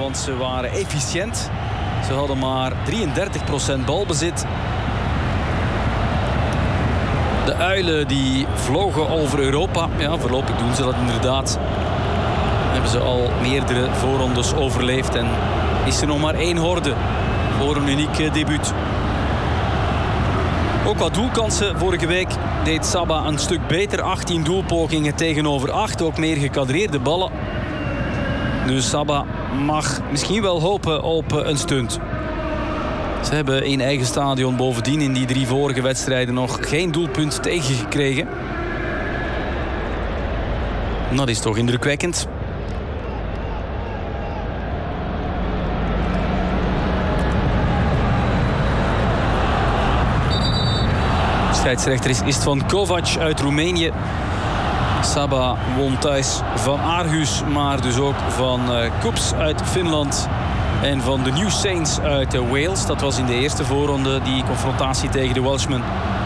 want ze waren efficiënt. Ze hadden maar 33% balbezit. De uilen die vlogen over Europa. Ja, voorlopig doen ze dat inderdaad. Hebben ze al meerdere voorrondes overleefd. En is er nog maar 1 horde voor een uniek debuut. Ook wat doelkansen. Vorige week deed Saba een stuk beter. 18 doelpogingen tegenover 8. Ook meer gekadreerde ballen. Dus Saba mag misschien wel hopen op een stunt. Ze hebben in eigen stadion bovendien in die 3 vorige wedstrijden nog geen doelpunt tegengekregen. Dat is toch indrukwekkend. Scheidsrechter is Istvan Kovac uit Roemenië. Saba won thuis van Aarhus, maar dus ook van Kups uit Finland. En van de New Saints uit Wales. Dat was in de eerste voorronde die confrontatie tegen de Welshman.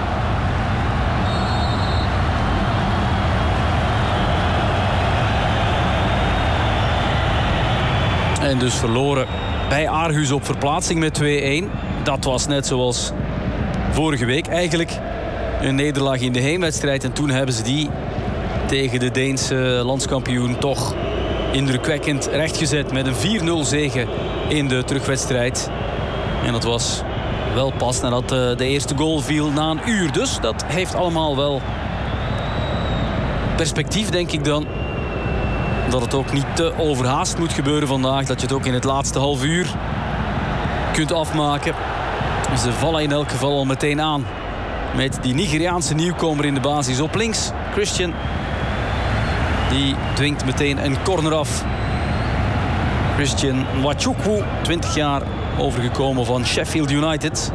En dus verloren bij Aarhus op verplaatsing met 2-1. Dat was net zoals vorige week eigenlijk. Een nederlaag in de heenwedstrijd. En toen hebben ze die tegen de Deense landskampioen toch indrukwekkend rechtgezet. Met een 4-0 zege in de terugwedstrijd. En dat was wel pas nadat de eerste goal viel na een uur. Dus dat heeft allemaal wel perspectief, denk ik dan. Dat het ook niet te overhaast moet gebeuren vandaag. Dat je het ook in het laatste half uur kunt afmaken. Ze vallen in elk geval al meteen aan met die Nigeriaanse nieuwkomer in de basis op links. Christian. Die dwingt meteen een corner af. Christian Nwachukwu, 20 jaar overgekomen van Sheffield United.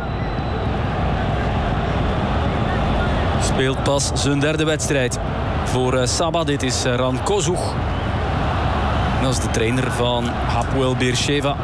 Speelt pas zijn 3e wedstrijd voor Saba. Dit is Ran Kozoug. Dat is de trainer van Hapoel Beersheva.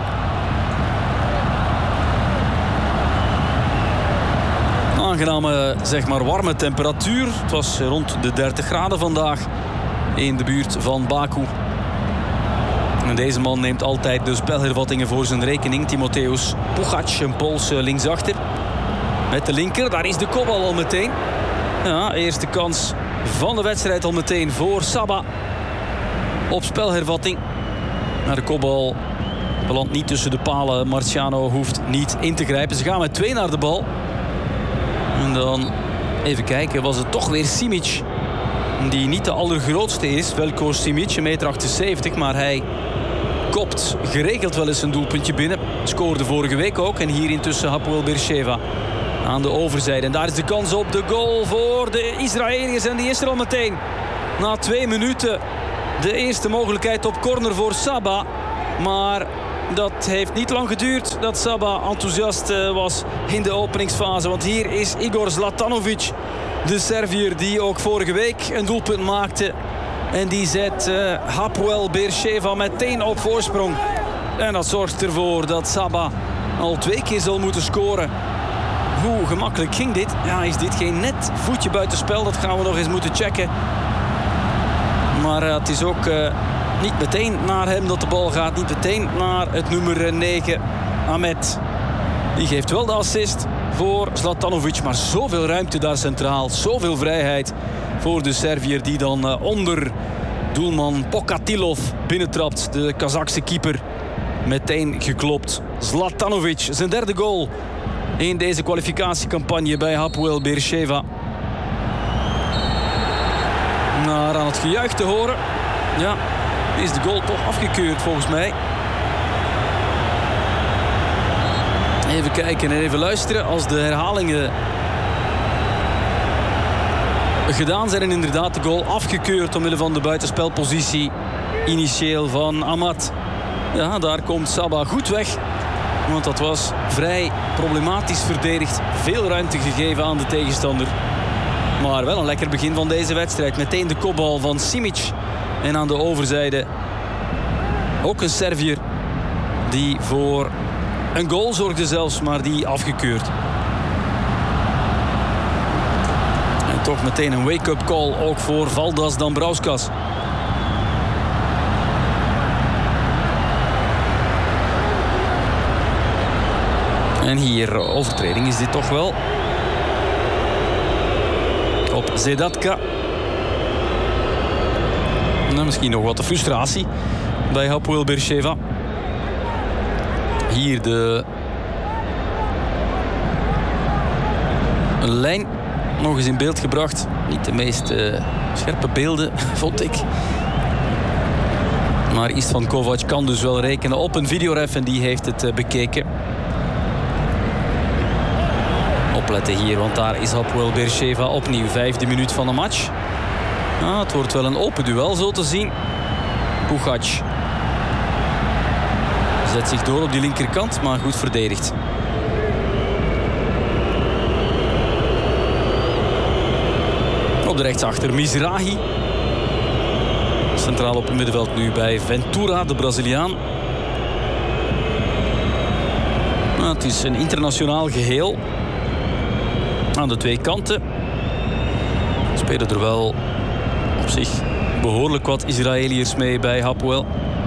Aangename, zeg maar warme temperatuur. Het was rond de 30 graden vandaag in de buurt van Baku. En deze man neemt altijd de spelhervattingen voor zijn rekening. Timotheus Pugac, een Poolse linksachter. Met de linker, daar is de kopbal al meteen. Ja, eerste kans van de wedstrijd al meteen voor Saba. Op spelhervatting. Maar de kopbal belandt niet tussen de palen. Marciano hoeft niet in te grijpen. Ze gaan met 2 naar de bal. En dan, even kijken, was het toch weer Simic. Die niet de allergrootste is. Veljko Simic, 1,78 meter. Maar hij kopt geregeld wel eens een doelpuntje binnen. Scoorde vorige week ook. En hier intussen Hapoel Beersheva aan de overzijde. En daar is de kans op de goal voor de Israëliërs. En die is er al meteen. Na 2 minuten de eerste mogelijkheid op corner voor Saba. Maar dat heeft niet lang geduurd dat Saba enthousiast was in de openingsfase. Want hier is Igor Zlatanovic, de Serviër die ook vorige week een doelpunt maakte. En die zet Hapoel Beersheva meteen op voorsprong. En dat zorgt ervoor dat Saba al 2 keer zal moeten scoren. Hoe gemakkelijk ging dit? Ja, is dit geen net voetje buitenspel? Dat gaan we nog eens moeten checken. Maar het is ook niet meteen naar hem dat de bal gaat. Niet meteen naar het nummer 9, Ahmed. Die geeft wel de assist voor Zlatanovic. Maar zoveel ruimte daar centraal. Zoveel vrijheid voor de Serviër die dan onder doelman Pokatilov binnentrapt. De Kazachse keeper. Meteen geklopt. Zlatanovic, zijn 3e goal in deze kwalificatiecampagne bij Hapoel Beersheva. Naar aan het gejuich te horen. Ja, is de goal toch afgekeurd volgens mij. Even kijken en even luisteren. Als de herhalingen gedaan zijn en inderdaad de goal afgekeurd omwille van de buitenspelpositie initieel van Ahmad. Ja, daar komt Saba goed weg. Want dat was vrij problematisch verdedigd. Veel ruimte gegeven aan de tegenstander. Maar wel een lekker begin van deze wedstrijd. Meteen de kopbal van Simic. En aan de overzijde ook een Serviër die voor een goal zorgde zelfs, maar die afgekeurd. En toch meteen een wake-up call ook voor Valdas Dambrauskas. En hier, overtreding is dit toch wel. Op Zedatka. Nou, misschien nog wat de frustratie bij Hapoel Beersheva. Hier de lijn nog eens in beeld gebracht. Niet de meest scherpe beelden, vond ik. Maar Istvan Kovac kan dus wel rekenen op een videoref en die heeft het bekeken. Opletten hier, want daar is Hapoel Beersheva opnieuw. 5e minuut van de match. Het wordt wel een open duel zo te zien. Pugac zet zich door op die linkerkant, maar goed verdedigd. Op de rechtsachter Mizrahi. Centraal op het middenveld nu bij Ventura, de Braziliaan. Het is een internationaal geheel. Aan de twee kanten spelen er wel op zich behoorlijk wat Israëliërs mee bij Hapoel.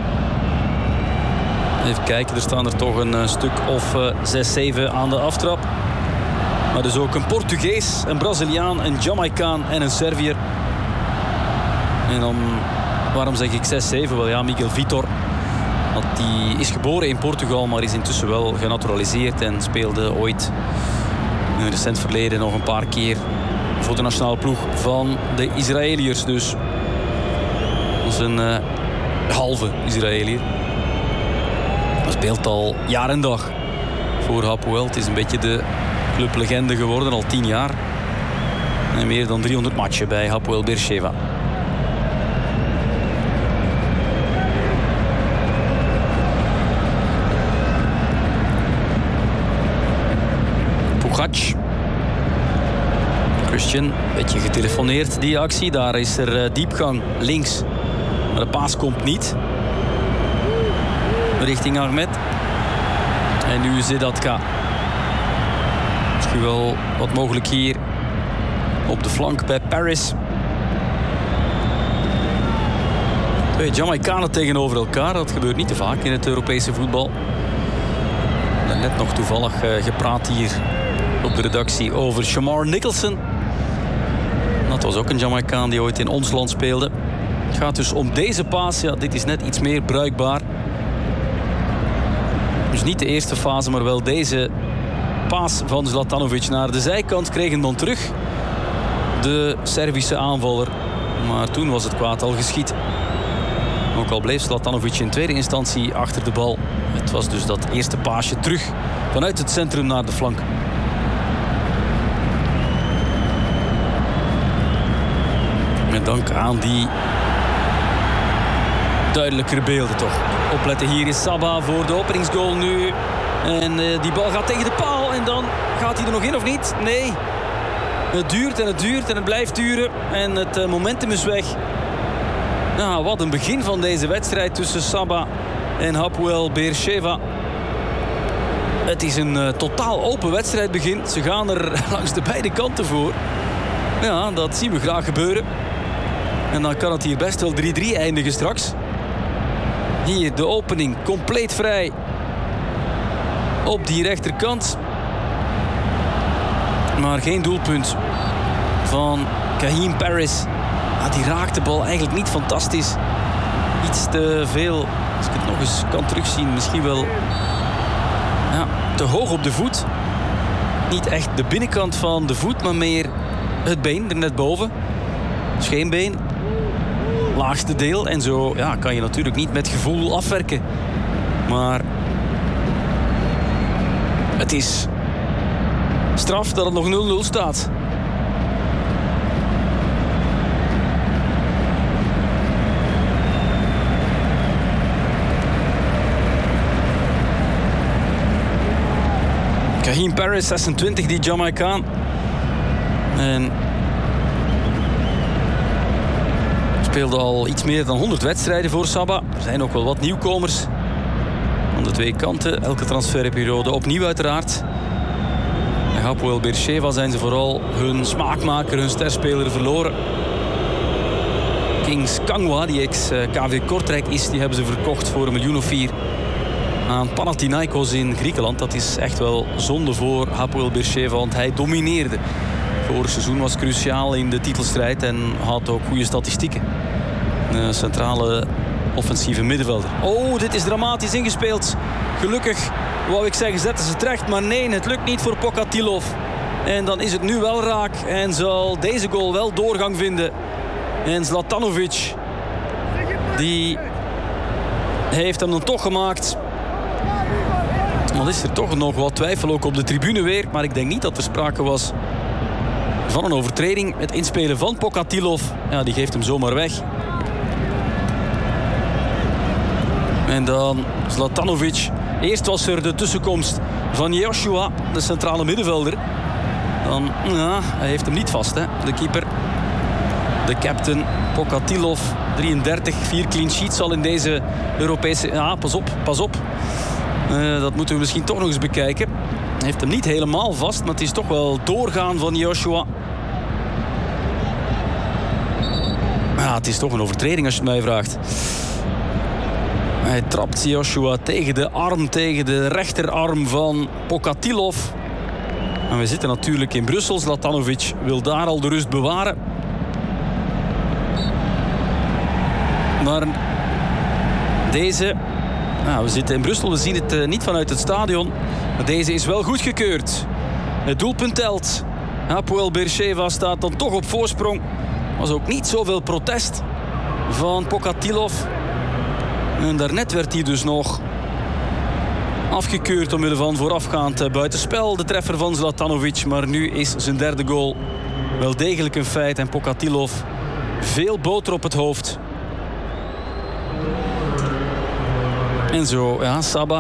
Even kijken, er staan er toch een stuk of 6, 7 aan de aftrap. Maar dus ook een Portugees, een Braziliaan, een Jamaicaan en een Serviër. En dan, waarom zeg ik 6, 7? Wel ja, Miguel Vitor. Want die is geboren in Portugal, maar is intussen wel genaturaliseerd en speelde ooit in het recent verleden nog een paar keer voor de nationale ploeg van de Israëliërs. Dus dat is een halve Israëliër. Hij speelt al jaar en dag voor Hapoel. Het is een beetje de clublegende geworden, al 10 jaar. En meer dan 300 matchen bij Hapoel Beersheva. Pugac. Christian, een beetje getelefoneerd die actie. Daar is er diepgang links. Maar de paas komt niet. Richting Ahmed. En nu Zedatka. Misschien wel wat mogelijk hier op de flank bij Paris. Twee Jamaicanen tegenover elkaar. Dat gebeurt niet te vaak in het Europese voetbal. Net nog toevallig gepraat hier op de redactie over Shamar Nicholson. Dat was ook een Jamaicaan die ooit in ons land speelde. Het gaat dus om deze paas. Ja, dit is net iets meer bruikbaar. Dus niet de eerste fase, maar wel deze paas van Zlatanovic naar de zijkant. Kreeg hem dan terug. De Servische aanvaller. Maar toen was het kwaad al geschied. Ook al bleef Zlatanovic in tweede instantie achter de bal. Het was dus dat eerste paasje terug vanuit het centrum naar de flank. Met dank aan die duidelijkere beelden toch. Opletten, hier is Saba voor de openingsgoal nu. En die bal gaat tegen de paal. En dan gaat hij er nog in of niet? Nee. Het duurt en het duurt en het blijft duren. En het momentum is weg. Nou, wat een begin van deze wedstrijd tussen Saba en Hapoel Beersheva. Het is een totaal open wedstrijdbegin. Ze gaan er langs de beide kanten voor. Ja, dat zien we graag gebeuren. En dan kan het hier best wel 3-3 eindigen straks. Hier de opening, compleet vrij. Op die rechterkant. Maar geen doelpunt van Kaheem Paris. Ja, die raakt de bal eigenlijk niet fantastisch. Iets te veel. Als ik het nog eens kan terugzien, misschien wel te hoog op de voet. Niet echt de binnenkant van de voet, maar meer het been er net boven. Scheenbeen. Laagste deel. En zo kan je natuurlijk niet met gevoel afwerken. Maar het is straf dat het nog 0-0 staat. Kaheem Paris, 26, die Jamaicaan. En speelde al iets meer dan 100 wedstrijden voor Saba. Er zijn ook wel wat nieuwkomers aan de twee kanten. Elke transferperiode opnieuw uiteraard. En Hapoel Beersheva zijn ze vooral hun smaakmaker, hun sterspeler verloren. Kings Kangwa, die ex-KV Kortrijk is, die hebben ze verkocht voor 1 miljoen of 4. aan Panathinaikos in Griekenland. Dat is echt wel zonde voor Hapoel Beersheva, want hij domineerde. Vorig seizoen was cruciaal in de titelstrijd en had ook goede statistieken. Een centrale offensieve middenvelder. Oh, dit is dramatisch ingespeeld. Gelukkig, wou ik zeggen, zetten ze terecht. Maar nee, het lukt niet voor Pokatilov. En dan is het nu wel raak. En zal deze goal wel doorgang vinden. En Zlatanovic, die heeft hem dan toch gemaakt. Dan is er toch nog wat twijfel ook op de tribune weer. Maar ik denk niet dat er sprake was van een overtreding. Het inspelen van Pokatilov, ja, die geeft hem zomaar weg. En dan Zlatanovic. Eerst was er de tussenkomst van Joshua, de centrale middenvelder. Dan, ja, hij heeft hem niet vast, hè, de keeper. De captain Pokatilov, 33, 4 clean sheets al in deze Europese... Ja, pas op. Dat moeten we misschien toch nog eens bekijken. Hij heeft hem niet helemaal vast, maar het is toch wel doorgaan van Joshua. Ja, het is toch een overtreding als je het mij vraagt. Hij trapt Joshua tegen de rechterarm van Pokatilov. En we zitten natuurlijk in Brussel. Zlatanovic wil daar al de rust bewaren. Maar deze... Nou, we zitten in Brussel, we zien het niet vanuit het stadion. Maar deze is wel goedgekeurd. Het doelpunt telt. Hapoel Beersheva staat dan toch op voorsprong. Er was ook niet zoveel protest van Pokatilov. En daarnet werd hij dus nog afgekeurd omwille van voorafgaand buitenspel. De treffer van Zlatanovic. Maar nu is zijn derde goal wel degelijk een feit. En Pokatilov veel boter op het hoofd. En zo, ja, Saba.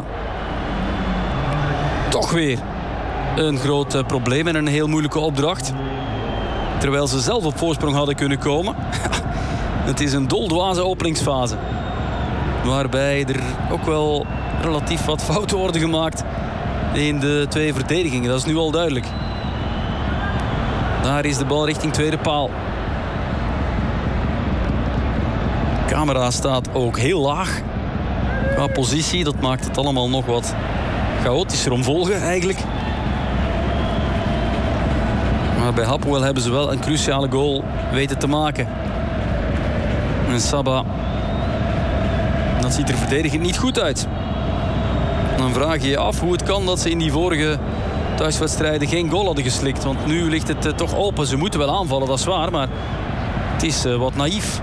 Toch weer een groot probleem en een heel moeilijke opdracht. Terwijl ze zelf op voorsprong hadden kunnen komen. Het is een doldwaze openingsfase. Waarbij er ook wel relatief wat fouten worden gemaakt in de twee verdedigingen. Dat is nu al duidelijk. Daar is de bal richting tweede paal. De camera staat ook heel laag qua positie. Dat maakt het allemaal nog wat chaotischer om volgen eigenlijk. Maar bij Hapoel hebben ze wel een cruciale goal weten te maken. En Saba, dat ziet er verdedigend niet goed uit. Dan vraag je je af hoe het kan dat ze in die vorige thuiswedstrijden geen goal hadden geslikt. Want nu ligt het toch open. Ze moeten wel aanvallen, dat is waar. Maar het is wat naïef.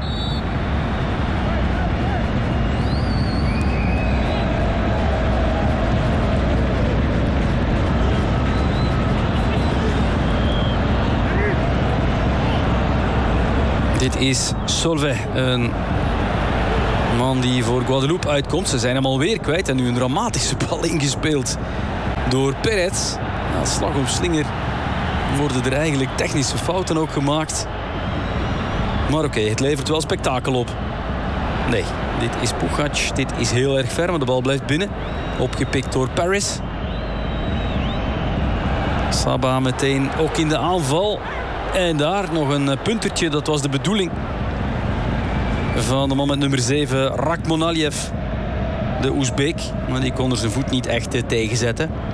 Dit is Solvay, een man die voor Guadeloupe uitkomt. Ze zijn hem alweer kwijt en nu een dramatische bal ingespeeld door Perez. Na slag op slinger worden er eigenlijk technische fouten ook gemaakt. Maar oké, het levert wel spektakel op. Nee, dit is Pugac. Dit is heel erg ver, maar de bal blijft binnen. Opgepikt door Paris. Saba meteen ook in de aanval. En daar nog een puntertje, dat was de bedoeling van de man met nummer 7, Rakhmonaliev, de Oezbeek. Maar die kon er zijn voet niet echt tegenzetten.